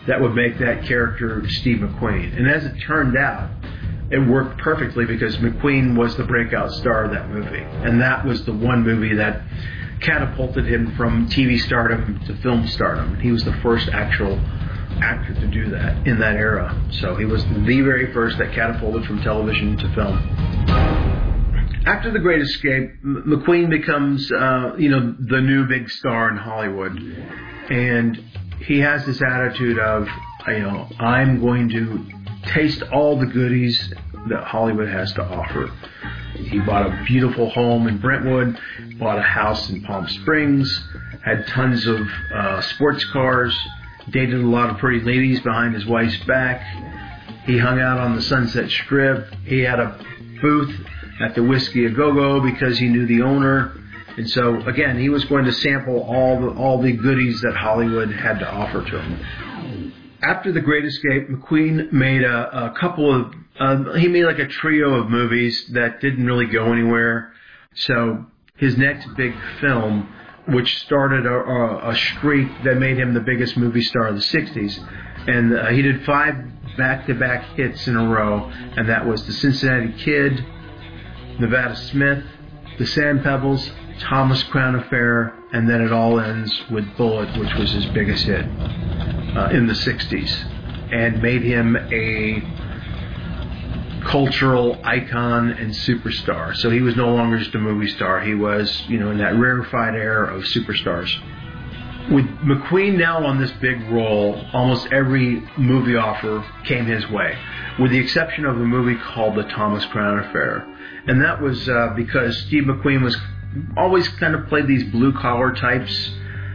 that would make that character Steve McQueen. And as it turned out, it worked perfectly because McQueen was the breakout star of that movie. And that was the one movie that catapulted him from TV stardom to film stardom. He was the first actual actor to do that in that era. So he was the very first that catapulted from television to film. After The Great Escape, McQueen becomes, the new big star in Hollywood. And he has this attitude of, I'm going to taste all the goodies that Hollywood has to offer. He bought a beautiful home in Brentwood, bought a house in Palm Springs, had tons of sports cars, dated a lot of pretty ladies behind his wife's back. He hung out on the Sunset Strip. He had a booth at the Whiskey A Go-Go because he knew the owner. And so, again, he was going to sample all the goodies that Hollywood had to offer to him. After The Great Escape, McQueen made a couple of, he made like a trio of movies that didn't really go anywhere. So his next big film, which started a streak that made him the biggest movie star of the 60s. And he did 5 back-to-back hits in a row, and that was The Cincinnati Kid, Nevada Smith, The Sand Pebbles, Thomas Crown Affair, and then it all ends with Bullitt, which was his biggest hit in the 60s, and made him a cultural icon and superstar. So he was no longer just a movie star. He was, in that rarefied era of superstars. With McQueen now on this big role, almost every movie offer came his way, with the exception of a movie called The Thomas Crown Affair. And that was because Steve McQueen was always kind of played these blue-collar types,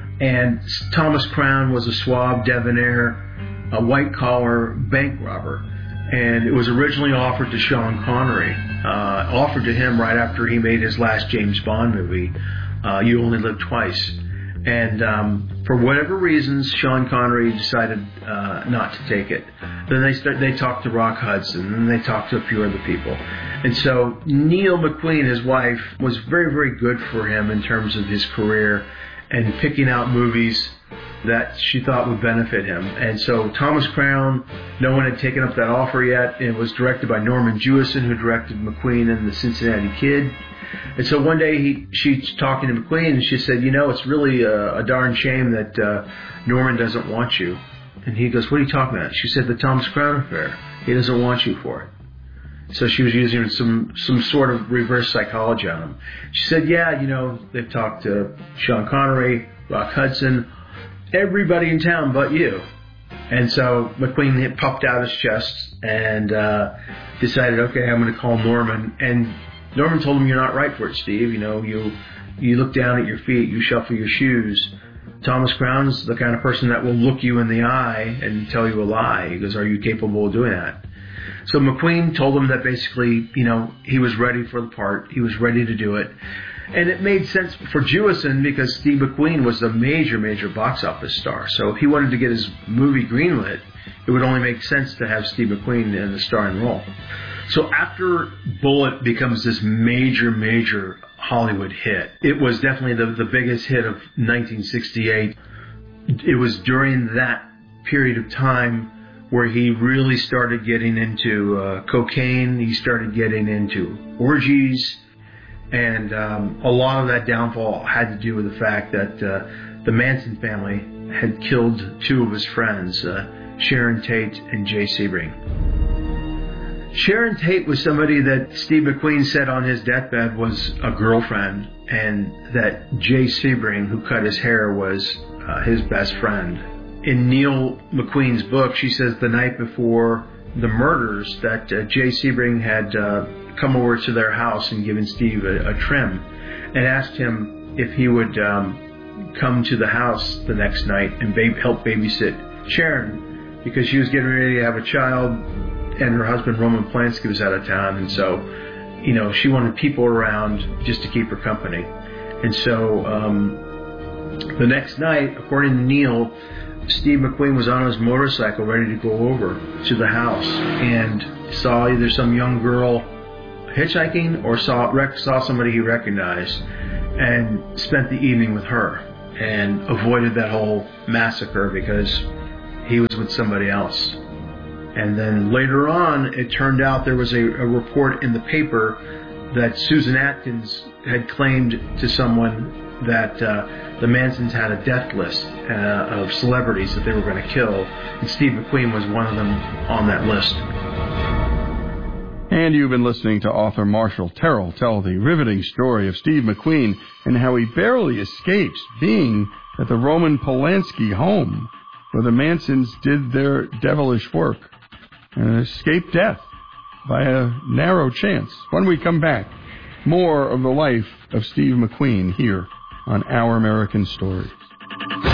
and Thomas Crown was a suave debonair, a white-collar bank robber. And it was originally offered to Sean Connery, offered to him right after he made his last James Bond movie, You Only Live Twice. And for whatever reasons, Sean Connery decided not to take it. Then they talked to Rock Hudson, and they talked to a few other people. And so Neil McQueen, his wife, was very, very good for him in terms of his career and picking out movies that she thought would benefit him. And so Thomas Crown, no one had taken up that offer yet. It was directed by Norman Jewison, who directed McQueen in The Cincinnati Kid. And so one day she's talking to McQueen, and she said, it's really a darn shame that Norman doesn't want you. And he goes, what are you talking about? She said, The Thomas Crown Affair. He doesn't want you for it. So she was using some sort of reverse psychology on him. She said, they've talked to Sean Connery, Rock Hudson, everybody in town but you. And so McQueen puffed out his chest and decided, okay, I'm going to call Norman. And Norman told him, you're not right for it, Steve. You look down at your feet, you shuffle your shoes. Thomas Crown's the kind of person that will look you in the eye and tell you a lie. He goes, are you capable of doing that? So McQueen told him that basically, he was ready for the part. He was ready to do it. And it made sense for Jewison because Steve McQueen was a major, major box office star. So if he wanted to get his movie greenlit, it would only make sense to have Steve McQueen in the starring role. So after Bullitt becomes this major, major Hollywood hit, it was definitely the biggest hit of 1968. It was during that period of time where he really started getting into cocaine. He started getting into orgies. And a lot of that downfall had to do with the fact that the Manson family had killed 2 of his friends, Sharon Tate and Jay Sebring. Sharon Tate was somebody that Steve McQueen said on his deathbed was a girlfriend, and that Jay Sebring, who cut his hair, was his best friend. In Neil McQueen's book, she says the night before the murders that Jay Sebring had come over to their house and given Steve a trim and asked him if he would come to the house the next night and help babysit Sharon, because she was getting ready to have a child and her husband Roman Polanski was out of town, and so she wanted people around just to keep her company. And so the next night, according to Neil, Steve McQueen was on his motorcycle ready to go over to the house and saw either some young girl hitchhiking or saw somebody he recognized and spent the evening with her and avoided that whole massacre because he was with somebody else. And then later on, it turned out there was a report in the paper that Susan Atkins had claimed to someone that the Mansons had a death list of celebrities that they were going to kill, and Steve McQueen was one of them on that list. And you've been listening to author Marshall Terrell tell the riveting story of Steve McQueen and how he barely escapes being at the Roman Polanski home where the Mansons did their devilish work and escaped death by a narrow chance. When we come back, more of the life of Steve McQueen here on Our American Stories.